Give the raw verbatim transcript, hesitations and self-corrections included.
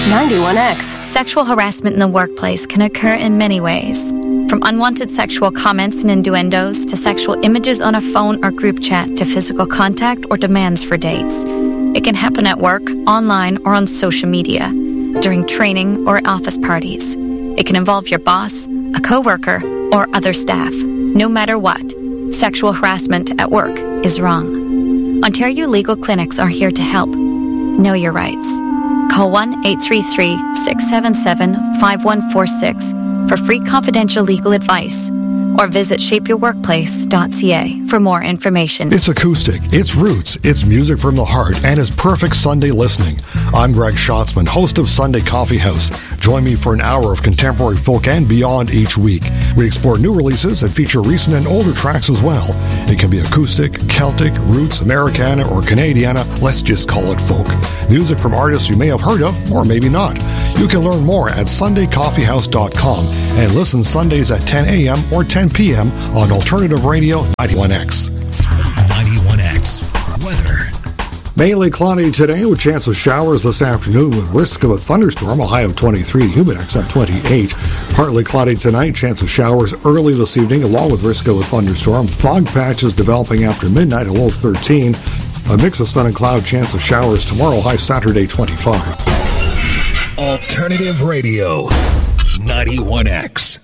ninety-one X. Sexual harassment in the workplace can occur in many ways. From unwanted sexual comments and innuendos to sexual images on a phone or group chat to physical contact or demands for dates. It can happen at work, online, or on social media, during training or office parties. It can involve your boss, a co-worker, or other staff. No matter what, sexual harassment at work is wrong. Ontario Legal Clinics are here to help. Know your rights. Call one eight three three, six seven seven, five one four six for free confidential legal advice, or visit shape your workplace dot c a for more information. It's acoustic, it's roots, it's music from the heart, and it's perfect Sunday listening. I'm Greg Schatzman, host of Sunday Coffee House. Join me for an hour of contemporary folk and beyond each week. We explore new releases and feature recent and older tracks as well. It can be acoustic, Celtic, roots, Americana, or Canadiana. Let's just call it folk. Music from artists you may have heard of, or maybe not. You can learn more at sunday coffee house dot com and listen Sundays at ten a.m. or ten p.m. on Alternative Radio ninety-one X. ninety-one X. Weather. Mainly cloudy today with chance of showers this afternoon with risk of a thunderstorm, a high of twenty-three, Humidex at twenty-eight. Partly cloudy tonight, chance of showers early this evening along with risk of a thunderstorm. Fog patches developing after midnight, a low of thirteen. A mix of sun and cloud, chance of showers tomorrow, high Saturday twenty-five. Alternative Radio ninety-one X.